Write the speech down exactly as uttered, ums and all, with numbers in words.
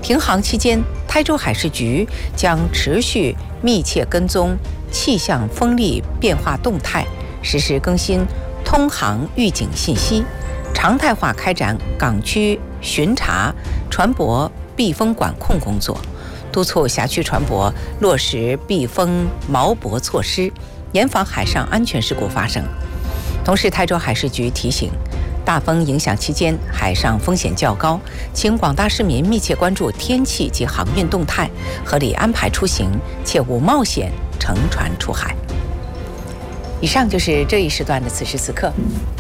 停航期间，台州海事局将持续密切跟踪气象风力变化动态，实时更新通航预警信息，常态化开展港区巡查、船舶避风管控工作，督促辖区船舶落实避风锚泊措施，严防海上安全事故发生。同时，台州海事局提醒，大风影响期间海上风险较高，请广大市民密切关注天气及航运动态，合理安排出行，切勿冒险乘船出海。以上就是这一时段的此时此刻。